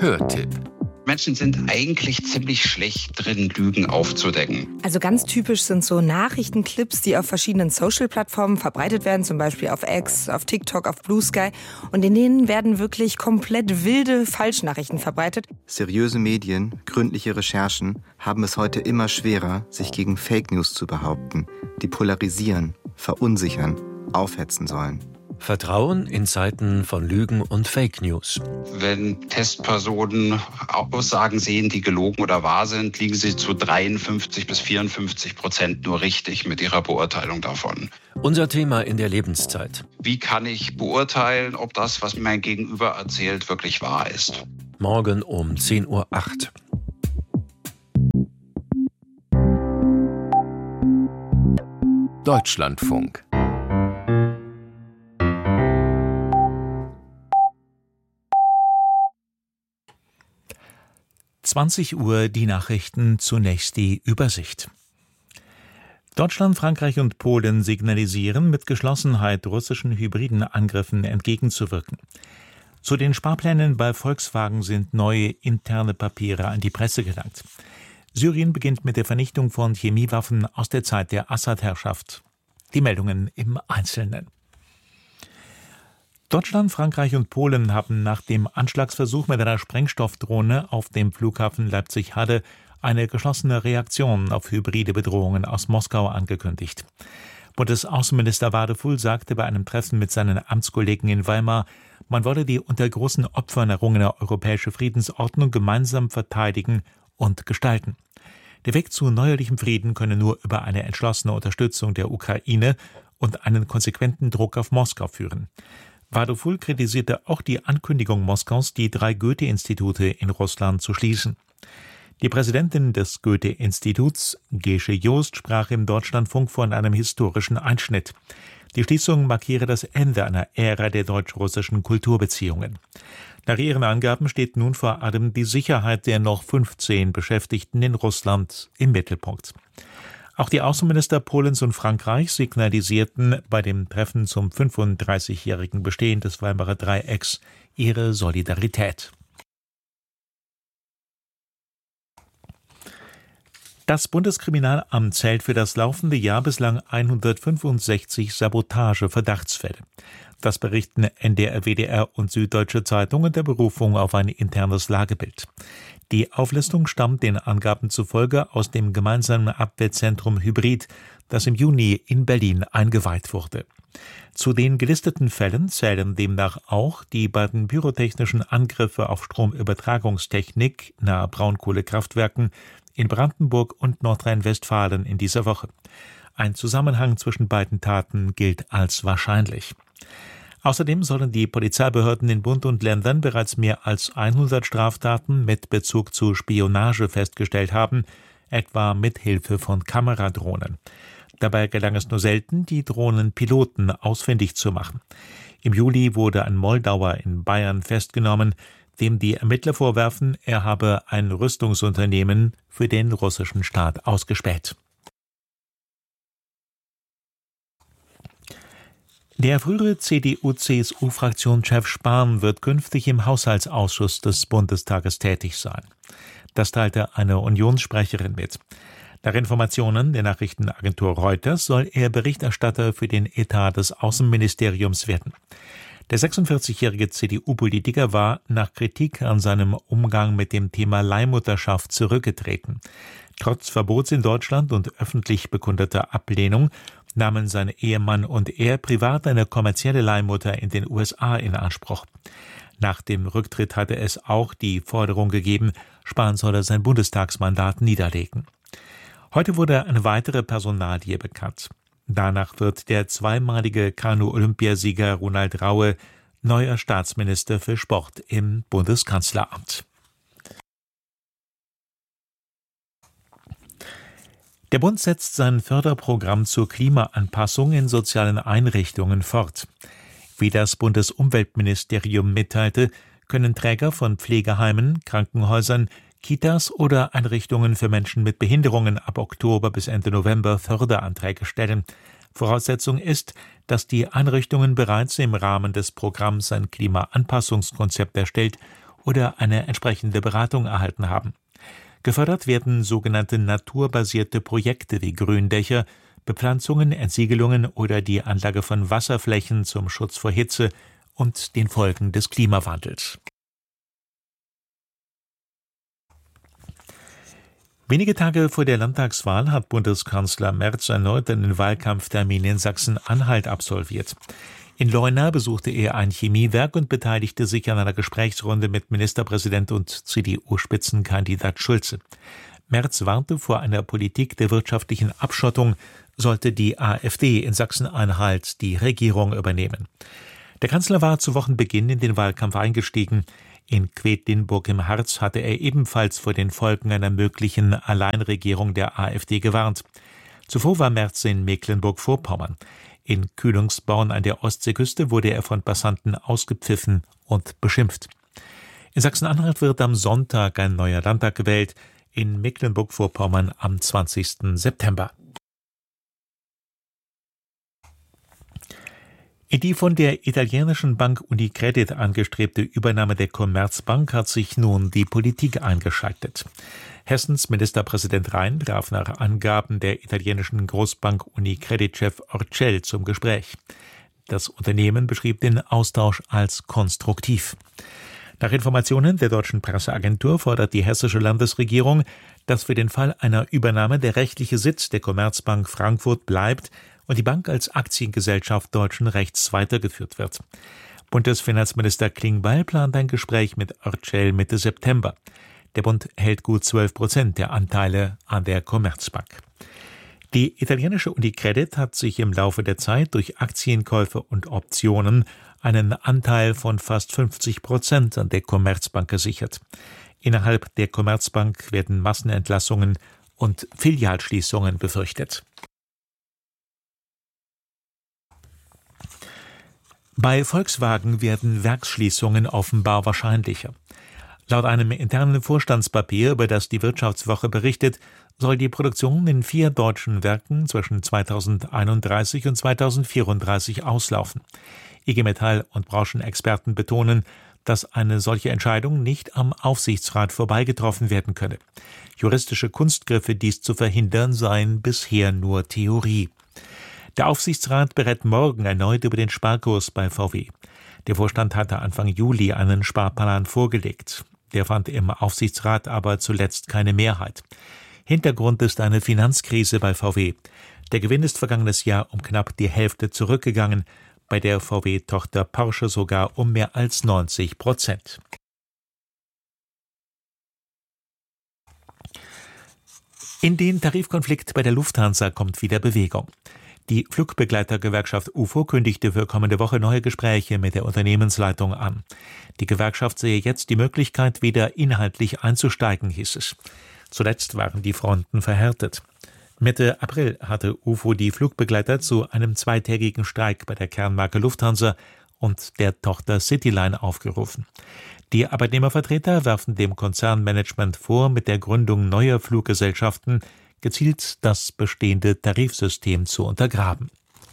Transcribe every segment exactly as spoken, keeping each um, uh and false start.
Hörtipp. Menschen sind eigentlich ziemlich schlecht drin, Lügen aufzudecken. Also ganz typisch sind so Nachrichtenclips, die auf verschiedenen Social-Plattformen verbreitet werden, zum Beispiel auf X, auf TikTok, auf Blue Sky. Und in denen werden wirklich komplett wilde Falschnachrichten verbreitet. Seriöse Medien, gründliche Recherchen haben es heute immer schwerer, sich gegen Fake News zu behaupten, die polarisieren, verunsichern, aufhetzen sollen. Vertrauen in Zeiten von Lügen und Fake News. Wenn Testpersonen Aussagen sehen, die gelogen oder wahr sind, liegen sie zu dreiundfünfzig bis vierundfünfzig Prozent nur richtig mit ihrer Beurteilung davon. Unser Thema in der Lebenszeit. Wie kann ich beurteilen, ob das, was mir mein Gegenüber erzählt, wirklich wahr ist? Morgen um zehn Uhr acht. Deutschlandfunk. zwanzig Uhr die Nachrichten, zunächst die Übersicht. Deutschland, Frankreich und Polen signalisieren, mit Geschlossenheit russischen hybriden Angriffen entgegenzuwirken. Zu den Sparplänen bei Volkswagen sind neue interne Papiere an die Presse gelangt. Syrien beginnt mit der Vernichtung von Chemiewaffen aus der Zeit der Assad-Herrschaft. Die Meldungen im Einzelnen. Deutschland, Frankreich und Polen haben nach dem Anschlagsversuch mit einer Sprengstoffdrohne auf dem Flughafen Leipzig-Halle eine geschlossene Reaktion auf hybride Bedrohungen aus Moskau angekündigt. Bundesaußenminister Wadefuhl sagte bei einem Treffen mit seinen Amtskollegen in Weimar, man wolle die unter großen Opfern errungene europäische Friedensordnung gemeinsam verteidigen und gestalten. Der Weg zu neuerlichem Frieden könne nur über eine entschlossene Unterstützung der Ukraine und einen konsequenten Druck auf Moskau führen. Wadefuhl kritisierte auch die Ankündigung Moskaus, die drei Goethe-Institute in Russland zu schließen. Die Präsidentin des Goethe-Instituts, Gesche Joost, sprach im Deutschlandfunk von einem historischen Einschnitt. Die Schließung markiere das Ende einer Ära der deutsch-russischen Kulturbeziehungen. Nach ihren Angaben steht nun vor allem die Sicherheit der noch fünfzehn Beschäftigten in Russland im Mittelpunkt. Auch die Außenminister Polens und Frankreichs signalisierten bei dem Treffen zum fünfunddreißigjährigen Bestehen des Weimarer Dreiecks ihre Solidarität. Das Bundeskriminalamt zählt für das laufende Jahr bislang hundertfünfundsechzig Sabotage-Verdachtsfälle. Das berichten N D R, W D R und Süddeutsche Zeitung unter Berufung auf ein internes Lagebild. Die Auflistung stammt den Angaben zufolge aus dem gemeinsamen Abwehrzentrum Hybrid, das im Juni in Berlin eingeweiht wurde. Zu den gelisteten Fällen zählen demnach auch die beiden pyrotechnischen Angriffe auf Stromübertragungstechnik nahe Braunkohlekraftwerken in Brandenburg und Nordrhein-Westfalen in dieser Woche. Ein Zusammenhang zwischen beiden Taten gilt als wahrscheinlich. Außerdem sollen die Polizeibehörden in Bund und Ländern bereits mehr als hundert Straftaten mit Bezug zu Spionage festgestellt haben, etwa mit Hilfe von Kameradrohnen. Dabei gelang es nur selten, die Drohnenpiloten ausfindig zu machen. Im Juli wurde ein Moldauer in Bayern festgenommen, dem die Ermittler vorwerfen, er habe ein Rüstungsunternehmen für den russischen Staat ausgespäht. Der frühere C D U-C S U-Fraktionschef Spahn wird künftig im Haushaltsausschuss des Bundestages tätig sein. Das teilte eine Unionssprecherin mit. Nach Informationen der Nachrichtenagentur Reuters soll er Berichterstatter für den Etat des Außenministeriums werden. Der sechsundvierzigjährige C D U-Politiker war nach Kritik an seinem Umgang mit dem Thema Leihmutterschaft zurückgetreten. Trotz Verbots in Deutschland und öffentlich bekundeter Ablehnung nahmen sein Ehemann und er privat eine kommerzielle Leihmutter in den U S A in Anspruch. Nach dem Rücktritt hatte es auch die Forderung gegeben, Spahn solle sein Bundestagsmandat niederlegen. Heute wurde eine weitere Personalie bekannt. Danach wird der zweimalige Kanu-Olympiasieger Ronald Raue neuer Staatsminister für Sport im Bundeskanzleramt. Der Bund setzt sein Förderprogramm zur Klimaanpassung in sozialen Einrichtungen fort. Wie das Bundesumweltministerium mitteilte, können Träger von Pflegeheimen, Krankenhäusern, Kitas oder Einrichtungen für Menschen mit Behinderungen ab Oktober bis Ende November Förderanträge stellen. Voraussetzung ist, dass die Einrichtungen bereits im Rahmen des Programms ein Klimaanpassungskonzept erstellt oder eine entsprechende Beratung erhalten haben. Gefördert werden sogenannte naturbasierte Projekte wie Gründächer, Bepflanzungen, Entsiegelungen oder die Anlage von Wasserflächen zum Schutz vor Hitze und den Folgen des Klimawandels. Wenige Tage vor der Landtagswahl hat Bundeskanzler Merz erneut einen Wahlkampftermin in Sachsen-Anhalt absolviert. In Leuna besuchte er ein Chemiewerk und beteiligte sich an einer Gesprächsrunde mit Ministerpräsident und C D U-Spitzenkandidat Schulze. Merz warnte vor einer Politik der wirtschaftlichen Abschottung, sollte die AfD in Sachsen-Anhalt die Regierung übernehmen. Der Kanzler war zu Wochenbeginn in den Wahlkampf eingestiegen. In Quedlinburg im Harz hatte er ebenfalls vor den Folgen einer möglichen Alleinregierung der AfD gewarnt. Zuvor war Merz in Mecklenburg-Vorpommern. In Kühlungsborn an der Ostseeküste wurde er von Passanten ausgepfiffen und beschimpft. In Sachsen-Anhalt wird am Sonntag ein neuer Landtag gewählt, in Mecklenburg-Vorpommern am zwanzigsten September. In die von der italienischen Bank Unicredit angestrebte Übernahme der Commerzbank hat sich nun die Politik eingeschaltet. Hessens Ministerpräsident Rhein traf nach Angaben der italienischen Großbank Unicredit-Chef Orcel zum Gespräch. Das Unternehmen beschrieb den Austausch als konstruktiv. Nach Informationen der deutschen Presseagentur fordert die hessische Landesregierung, dass für den Fall einer Übernahme der rechtliche Sitz der Commerzbank Frankfurt bleibt und die Bank als Aktiengesellschaft deutschen Rechts weitergeführt wird. Bundesfinanzminister Klingbeil plant ein Gespräch mit Orcel Mitte September. Der Bund hält gut zwölf Prozent der Anteile an der Commerzbank. Die italienische Unicredit hat sich im Laufe der Zeit durch Aktienkäufe und Optionen einen Anteil von fast fünfzig Prozent an der Commerzbank gesichert. Innerhalb der Commerzbank werden Massenentlassungen und Filialschließungen befürchtet. Bei Volkswagen werden Werksschließungen offenbar wahrscheinlicher. Laut einem internen Vorstandspapier, über das die Wirtschaftswoche berichtet, soll die Produktion in vier deutschen Werken zwischen zweitausendeinunddreißig und zweitausendvierunddreißig auslaufen. I G Metall und Branchenexperten betonen, dass eine solche Entscheidung nicht am Aufsichtsrat vorbeigetroffen werden könne. Juristische Kunstgriffe, dies zu verhindern, seien bisher nur Theorie. Der Aufsichtsrat berät morgen erneut über den Sparkurs bei V W. Der Vorstand hatte Anfang Juli einen Sparplan vorgelegt. Der fand im Aufsichtsrat aber zuletzt keine Mehrheit. Hintergrund ist eine Finanzkrise bei V W. Der Gewinn ist vergangenes Jahr um knapp die Hälfte zurückgegangen, bei der V W-Tochter Porsche sogar um mehr als neunzig Prozent. In den Tarifkonflikt bei der Lufthansa kommt wieder Bewegung. Die Flugbegleitergewerkschaft U F O kündigte für kommende Woche neue Gespräche mit der Unternehmensleitung an. Die Gewerkschaft sehe jetzt die Möglichkeit, wieder inhaltlich einzusteigen, hieß es. Zuletzt waren die Fronten verhärtet. Mitte April hatte U F O die Flugbegleiter zu einem zweitägigen Streik bei der Kernmarke Lufthansa und der Tochter Cityline aufgerufen. Die Arbeitnehmervertreter werfen dem Konzernmanagement vor, mit der Gründung neuer Fluggesellschaften gezielt das bestehende Tarifsystem zu untergraben.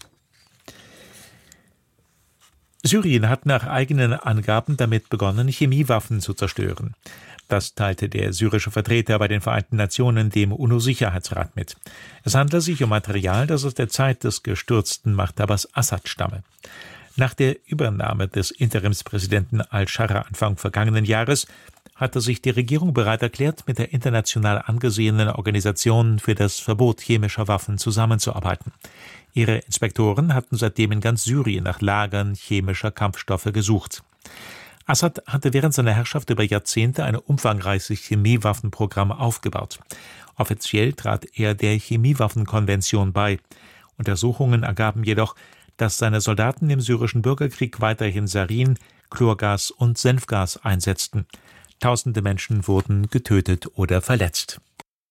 Syrien hat nach eigenen Angaben damit begonnen, Chemiewaffen zu zerstören. Das teilte der syrische Vertreter bei den Vereinten Nationen dem UNO-Sicherheitsrat mit. Es handle sich um Material, das aus der Zeit des gestürzten Machthabers Assad stamme. Nach der Übernahme des Interimspräsidenten al-Sharra Anfang vergangenen Jahres hatte sich die Regierung bereit erklärt, mit der international angesehenen Organisation für das Verbot chemischer Waffen zusammenzuarbeiten. Ihre Inspektoren hatten seitdem in ganz Syrien nach Lagern chemischer Kampfstoffe gesucht. Assad hatte während seiner Herrschaft über Jahrzehnte ein umfangreiches Chemiewaffenprogramm aufgebaut. Offiziell trat er der Chemiewaffenkonvention bei. Untersuchungen ergaben jedoch, dass seine Soldaten im syrischen Bürgerkrieg weiterhin Sarin, Chlorgas und Senfgas einsetzten. Tausende Menschen wurden getötet oder verletzt.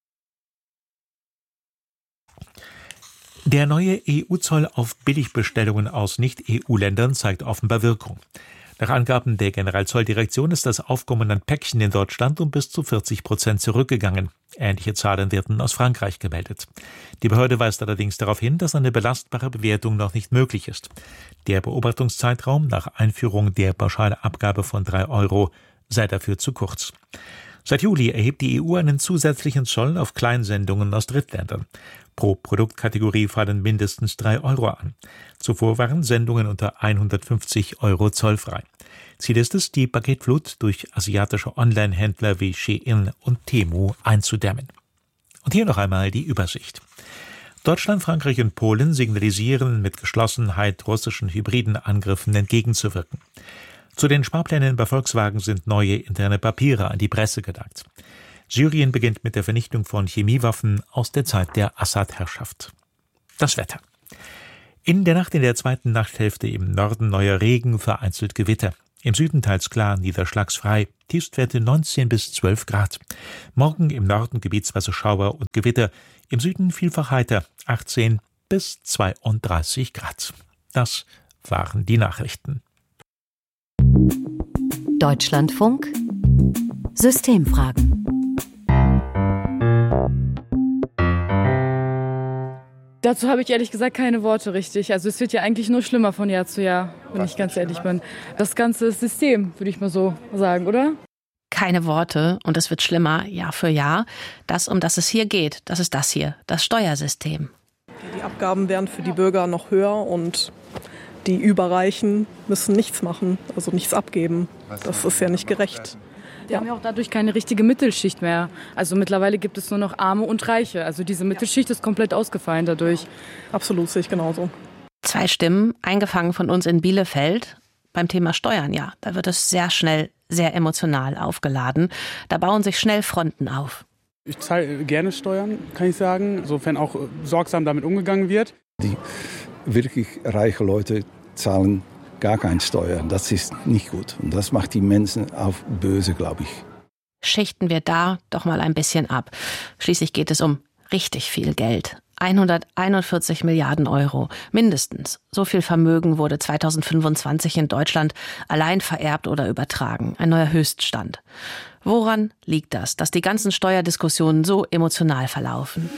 Der neue E U-Zoll auf Billigbestellungen aus Nicht-E U-Ländern zeigt offenbar Wirkung. Nach Angaben der Generalzolldirektion ist das Aufkommen an Päckchen in Deutschland um bis zu vierzig Prozent zurückgegangen. Ähnliche Zahlen werden aus Frankreich gemeldet. Die Behörde weist allerdings darauf hin, dass eine belastbare Bewertung noch nicht möglich ist. Der Beobachtungszeitraum nach Einführung der Pauschalabgabe von drei Euro sei dafür zu kurz. Seit Juli erhebt die E U einen zusätzlichen Zoll auf Kleinsendungen aus Drittländern. Pro Produktkategorie fallen mindestens drei Euro an. Zuvor waren Sendungen unter hundertfünfzig Euro zollfrei. Ziel ist es, die Paketflut durch asiatische Online-Händler wie Shein und Temu einzudämmen. Und hier noch einmal die Übersicht. Deutschland, Frankreich und Polen signalisieren mit Geschlossenheit, russischen hybriden Angriffen entgegenzuwirken. Zu den Sparplänen bei Volkswagen sind neue interne Papiere an die Presse gelangt. Syrien beginnt mit der Vernichtung von Chemiewaffen aus der Zeit der Assad-Herrschaft. Das Wetter. In der Nacht in der zweiten Nachthälfte im Norden neuer Regen, vereinzelt Gewitter. Im Süden teils klar, niederschlagsfrei. Tiefstwerte neunzehn bis zwölf Grad. Morgen im Norden gebietsweise Schauer und Gewitter. Im Süden vielfach heiter, achtzehn bis zweiunddreißig Grad. Das waren die Nachrichten. Deutschlandfunk Systemfragen. Dazu habe ich ehrlich gesagt keine Worte richtig. Also es wird ja eigentlich nur schlimmer von Jahr zu Jahr, wenn ich ganz ehrlich bin. Das ganze System, würde ich mal so sagen, oder? Keine Worte und es wird schlimmer Jahr für Jahr. Das, um das es hier geht, das ist das hier, das Steuersystem. Die Abgaben werden für die Bürger noch höher und die Überreichen müssen nichts machen, also nichts abgeben. Das ist ja nicht gerecht. Wir haben ja auch dadurch keine richtige Mittelschicht mehr. Also mittlerweile gibt es nur noch Arme und Reiche. Also diese Mittelschicht ist komplett ausgefallen dadurch. Absolut, sehe ich genauso. Zwei Stimmen, eingefangen von uns in Bielefeld. Beim Thema Steuern, ja, da wird es sehr schnell, sehr emotional aufgeladen. Da bauen sich schnell Fronten auf. Ich zahle gerne Steuern, kann ich sagen, sofern auch sorgsam damit umgegangen wird. Die wirklich reichen Leute zahlen gar keine Steuern. Das ist nicht gut. Und das macht die Menschen auf böse, glaube ich. Schichten wir da doch mal ein bisschen ab. Schließlich geht es um richtig viel Geld. hunderteinundvierzig Milliarden Euro, mindestens. So viel Vermögen wurde zweitausendfünfundzwanzig in Deutschland allein vererbt oder übertragen. Ein neuer Höchststand. Woran liegt das, dass die ganzen Steuerdiskussionen so emotional verlaufen?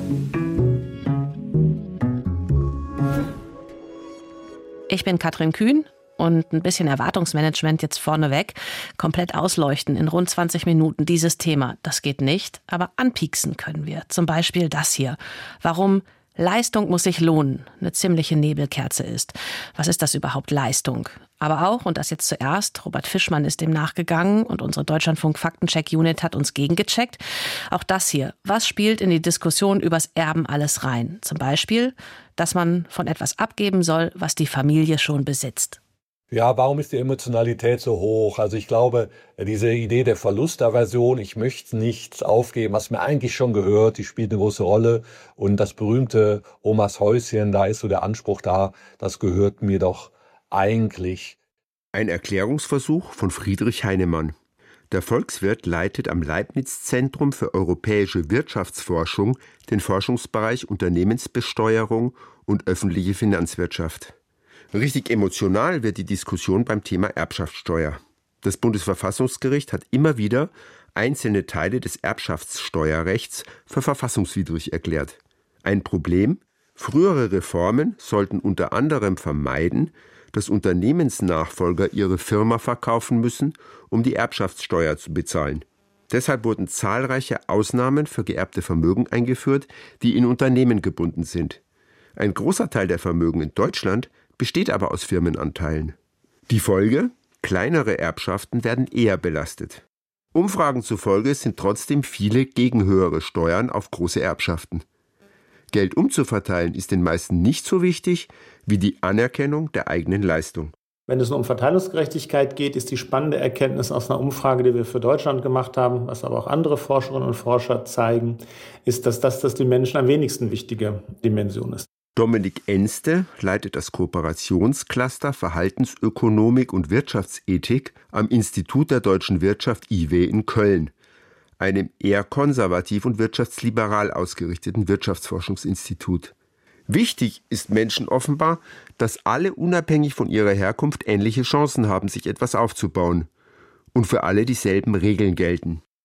Ich bin Katrin Kühn und ein bisschen Erwartungsmanagement jetzt vorneweg. Komplett ausleuchten in rund zwanzig Minuten dieses Thema, das geht nicht, aber anpieksen können wir. Zum Beispiel das hier. Warum Leistung muss sich lohnen eine ziemliche Nebelkerze ist. Was ist das überhaupt, Leistung? Aber auch, und das jetzt zuerst, Robert Fischmann ist dem nachgegangen und unsere Deutschlandfunk-Faktencheck-Unit hat uns gegengecheckt. Auch das hier. Was spielt in die Diskussion übers Erben alles rein? Zum Beispiel, dass man von etwas abgeben soll, was die Familie schon besitzt. Ja, warum ist die Emotionalität so hoch? Also ich glaube, diese Idee der Verlustaversion, ich möchte nichts aufgeben, was mir eigentlich schon gehört, die spielt eine große Rolle. Und das berühmte Omas Häuschen, da ist so der Anspruch da, das gehört mir doch eigentlich. Ein Erklärungsversuch von Friedrich Heinemann. Der Volkswirt leitet am Leibniz-Zentrum für europäische Wirtschaftsforschung den Forschungsbereich Unternehmensbesteuerung und öffentliche Finanzwirtschaft. Richtig emotional wird die Diskussion beim Thema Erbschaftssteuer. Das Bundesverfassungsgericht hat immer wieder einzelne Teile des Erbschaftssteuerrechts für verfassungswidrig erklärt. Ein Problem: Frühere Reformen sollten unter anderem vermeiden, dass Unternehmensnachfolger ihre Firma verkaufen müssen, um die Erbschaftssteuer zu bezahlen. Deshalb wurden zahlreiche Ausnahmen für geerbte Vermögen eingeführt, die in Unternehmen gebunden sind. Ein großer Teil der Vermögen in Deutschland besteht aber aus Firmenanteilen. Die Folge? Kleinere Erbschaften werden eher belastet. Umfragen zufolge sind trotzdem viele gegen höhere Steuern auf große Erbschaften. Geld umzuverteilen ist den meisten nicht so wichtig wie die Anerkennung der eigenen Leistung. Wenn es um Verteilungsgerechtigkeit geht, ist die spannende Erkenntnis aus einer Umfrage, die wir für Deutschland gemacht haben, was aber auch andere Forscherinnen und Forscher zeigen, ist, dass das, das den Menschen am wenigsten wichtige Dimension ist. Dominik Enste leitet das Kooperationscluster Verhaltensökonomik und Wirtschaftsethik am Institut der deutschen Wirtschaft I W in Köln, einem eher konservativ und wirtschaftsliberal ausgerichteten Wirtschaftsforschungsinstitut. Wichtig ist Menschen offenbar, dass alle unabhängig von ihrer Herkunft ähnliche Chancen haben, sich etwas aufzubauen und für alle dieselben Regeln gelten.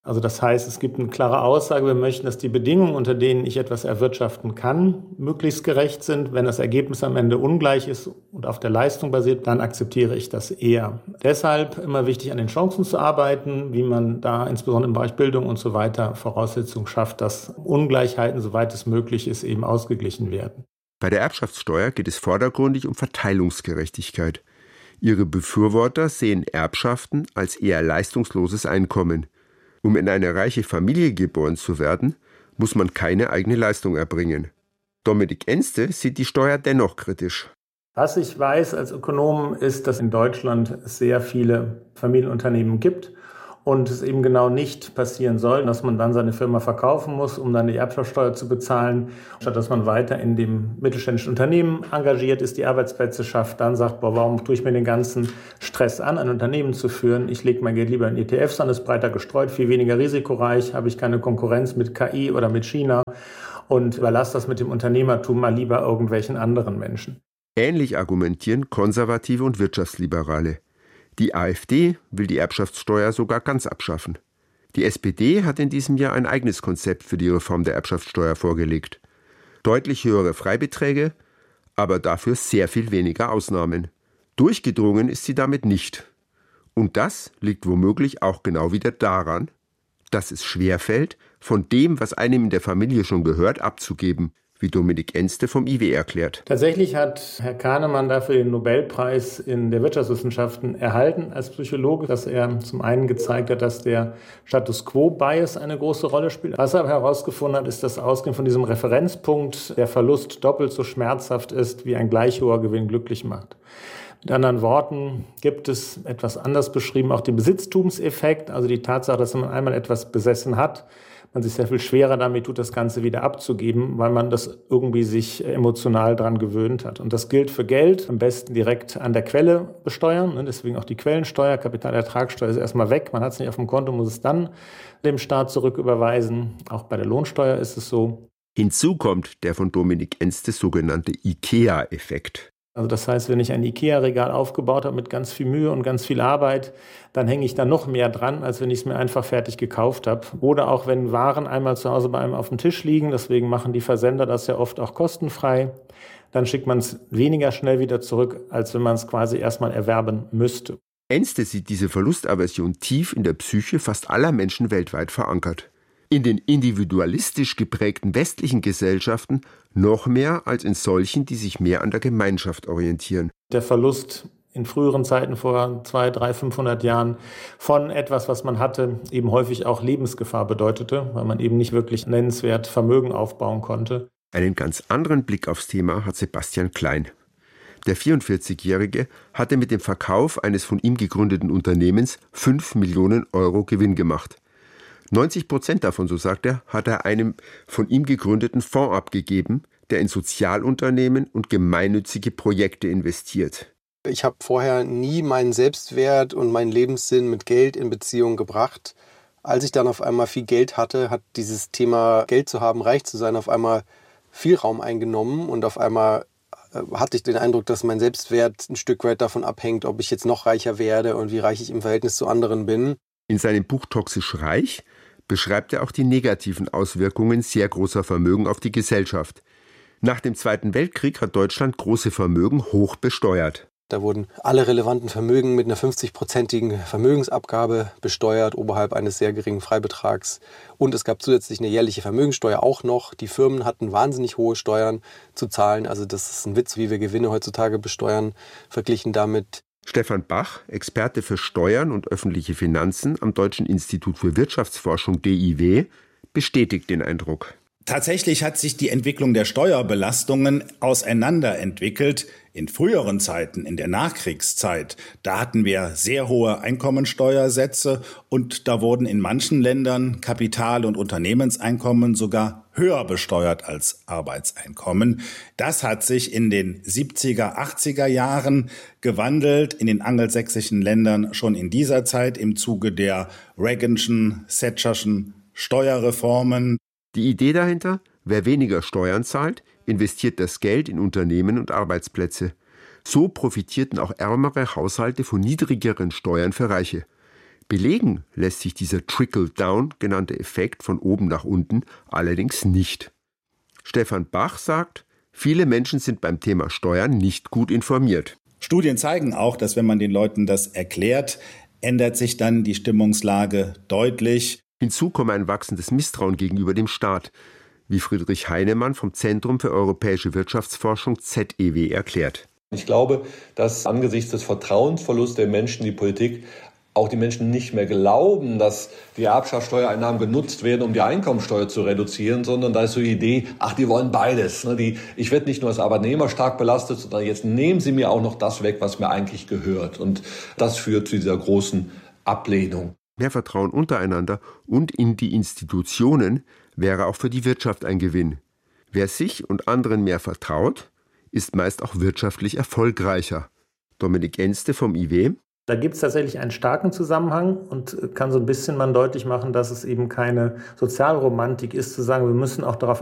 Also das heißt, es gibt eine klare Aussage, wir möchten, dass die Bedingungen, unter denen ich etwas erwirtschaften kann, möglichst gerecht sind. Wenn das Ergebnis am Ende ungleich ist und auf der Leistung basiert, dann akzeptiere ich das eher. Deshalb immer wichtig, an den Chancen zu arbeiten, wie man da insbesondere im Bereich Bildung und so weiter Voraussetzungen schafft, dass Ungleichheiten, soweit es möglich ist, eben ausgeglichen werden. Bei der Erbschaftssteuer geht es vordergründig um Verteilungsgerechtigkeit. Ihre Befürworter sehen Erbschaften als eher leistungsloses Einkommen. Um in eine reiche Familie geboren zu werden, muss man keine eigene Leistung erbringen. Dominik Enste sieht die Steuer dennoch kritisch. Was ich weiß als Ökonom ist, dass in Deutschland es sehr viele Familienunternehmen gibt und es eben genau nicht passieren soll, dass man dann seine Firma verkaufen muss, um dann die Erbschaftssteuer zu bezahlen, statt dass man weiter in dem mittelständischen Unternehmen engagiert ist, die Arbeitsplätze schafft, dann sagt, boah, warum tue ich mir den ganzen Stress an, ein Unternehmen zu führen? Ich lege mein Geld lieber in E T Fs an, ist breiter gestreut, viel weniger risikoreich, habe ich keine Konkurrenz mit K I oder mit China und überlasse das mit dem Unternehmertum mal lieber irgendwelchen anderen Menschen. Ähnlich argumentieren Konservative und Wirtschaftsliberale. Die AfD will die Erbschaftssteuer sogar ganz abschaffen. Die S P D hat in diesem Jahr ein eigenes Konzept für die Reform der Erbschaftssteuer vorgelegt. Deutlich höhere Freibeträge, aber dafür sehr viel weniger Ausnahmen. Durchgedrungen ist sie damit nicht. Und das liegt womöglich auch genau wieder daran, dass es schwerfällt, von dem, was einem in der Familie schon gehört, abzugeben, wie Dominik Enste vom I W erklärt. Tatsächlich hat Herr Kahnemann dafür den Nobelpreis in der Wirtschaftswissenschaften erhalten als Psychologe, dass er zum einen gezeigt hat, dass der Status Quo-Bias eine große Rolle spielt. Was er aber herausgefunden hat, ist, dass ausgehend von diesem Referenzpunkt der Verlust doppelt so schmerzhaft ist, wie ein gleich hoher Gewinn glücklich macht. Mit anderen Worten gibt es etwas anders beschrieben, auch den Besitztumseffekt, also die Tatsache, dass man einmal etwas besessen hat, man sich sehr viel schwerer damit tut, das Ganze wieder abzugeben, weil man das irgendwie sich emotional dran gewöhnt hat. Und das gilt für Geld, am besten direkt an der Quelle besteuern, deswegen auch die Quellensteuer, Kapitalertragssteuer ist erstmal weg, man hat es nicht auf dem Konto, muss es dann dem Staat zurücküberweisen. Auch bei der Lohnsteuer ist es so. Hinzu kommt der von Dominik Enste sogenannte IKEA-Effekt. Also das heißt, wenn ich ein IKEA-Regal aufgebaut habe mit ganz viel Mühe und ganz viel Arbeit, dann hänge ich da noch mehr dran, als wenn ich es mir einfach fertig gekauft habe. Oder auch wenn Waren einmal zu Hause bei einem auf dem Tisch liegen, deswegen machen die Versender das ja oft auch kostenfrei, dann schickt man es weniger schnell wieder zurück, als wenn man es quasi erstmal erwerben müsste. Enste sieht diese Verlustaversion tief in der Psyche fast aller Menschen weltweit verankert. In den individualistisch geprägten westlichen Gesellschaften noch mehr als in solchen, die sich mehr an der Gemeinschaft orientieren. Der Verlust in früheren Zeiten vor zwei, drei, fünfhundert Jahren von etwas, was man hatte, eben häufig auch Lebensgefahr bedeutete, weil man eben nicht wirklich nennenswert Vermögen aufbauen konnte. Einen ganz anderen Blick aufs Thema hat Sebastian Klein. Der vierundvierzigjährige hatte mit dem Verkauf eines von ihm gegründeten Unternehmens fünf Millionen Euro Gewinn gemacht. neunzig Prozent davon, so sagt er, hat er einem von ihm gegründeten Fonds abgegeben, der in Sozialunternehmen und gemeinnützige Projekte investiert. Ich habe vorher nie meinen Selbstwert und meinen Lebenssinn mit Geld in Beziehung gebracht. Als ich dann auf einmal viel Geld hatte, hat dieses Thema Geld zu haben, reich zu sein, auf einmal viel Raum eingenommen und auf einmal hatte ich den Eindruck, dass mein Selbstwert ein Stück weit davon abhängt, ob ich jetzt noch reicher werde und wie reich ich im Verhältnis zu anderen bin. In seinem Buch Toxisch Reich beschreibt er auch die negativen Auswirkungen sehr großer Vermögen auf die Gesellschaft. Nach dem Zweiten Weltkrieg hat Deutschland große Vermögen hoch besteuert. Da wurden alle relevanten Vermögen mit einer fünfzig-prozentigen Vermögensabgabe besteuert, oberhalb eines sehr geringen Freibetrags. Und es gab zusätzlich eine jährliche Vermögenssteuer auch noch. Die Firmen hatten wahnsinnig hohe Steuern zu zahlen. Also das ist ein Witz, wie wir Gewinne heutzutage besteuern, verglichen damit. Stefan Bach, Experte für Steuern und öffentliche Finanzen am Deutschen Institut für Wirtschaftsforschung D I W, bestätigt den Eindruck. Tatsächlich hat sich die Entwicklung der Steuerbelastungen auseinanderentwickelt. In früheren Zeiten, in der Nachkriegszeit, da hatten wir sehr hohe Einkommensteuersätze und da wurden in manchen Ländern Kapital- und Unternehmenseinkommen sogar höher besteuert als Arbeitseinkommen. Das hat sich in den siebziger, achtziger Jahren gewandelt, in den angelsächsischen Ländern schon in dieser Zeit im Zuge der Reaganschen, Thatcherschen Steuerreformen. Die Idee dahinter, wer weniger Steuern zahlt, investiert das Geld in Unternehmen und Arbeitsplätze. So profitierten auch ärmere Haushalte von niedrigeren Steuern für Reiche. Belegen lässt sich dieser Trickle-Down genannte Effekt von oben nach unten allerdings nicht. Stefan Bach sagt, viele Menschen sind beim Thema Steuern nicht gut informiert. Studien zeigen auch, dass wenn man den Leuten das erklärt, ändert sich dann die Stimmungslage deutlich. Hinzu komme ein wachsendes Misstrauen gegenüber dem Staat, wie Friedrich Heinemann vom Zentrum für europäische Wirtschaftsforschung Z E W erklärt. Ich glaube, dass angesichts des Vertrauensverlusts der Menschen in die Politik auch die Menschen nicht mehr glauben, dass die Erbschaftssteuereinnahmen genutzt werden, um die Einkommensteuer zu reduzieren, sondern da ist so die Idee, ach, die wollen beides. Die, ich werde nicht nur als Arbeitnehmer stark belastet, sondern jetzt nehmen sie mir auch noch das weg, was mir eigentlich gehört. Und das führt zu dieser großen Ablehnung. Mehr Vertrauen untereinander und in die Institutionen wäre auch für die Wirtschaft ein Gewinn. Wer sich und anderen mehr vertraut, ist meist auch wirtschaftlich erfolgreicher. Dominik Enste vom I W. Da gibt es tatsächlich einen starken Zusammenhang und kann so ein bisschen man deutlich machen, dass es eben keine Sozialromantik ist, zu sagen, wir müssen auch darauf